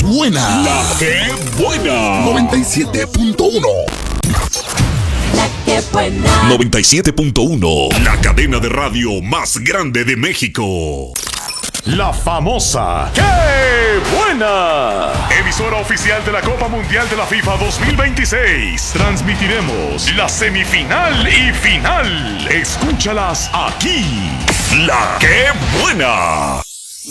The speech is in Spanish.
suena. La que buena. 97.1. La que buena. 97.1. La cadena de radio más grande de México. La famosa ¡Qué buena! Emisora oficial de la Copa Mundial de la FIFA 2026. Transmitiremos la semifinal y final. Escúchalas aquí. La que buena.